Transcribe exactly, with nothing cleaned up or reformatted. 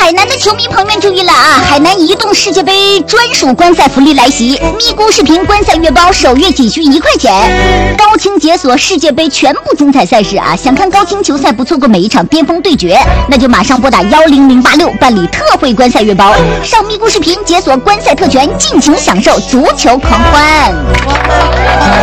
海南的球迷朋友们注意了啊！海南移动世界杯专属观赛福利来袭，咪咕视频观赛月包首月仅需一块钱，高清解锁世界杯全部精彩赛事啊！想看高清球赛，不错过每一场巅峰对决，那就马上拨打幺零零八六办理特惠观赛月包，上咪咕视频解锁观赛特权，尽情享受足球狂欢。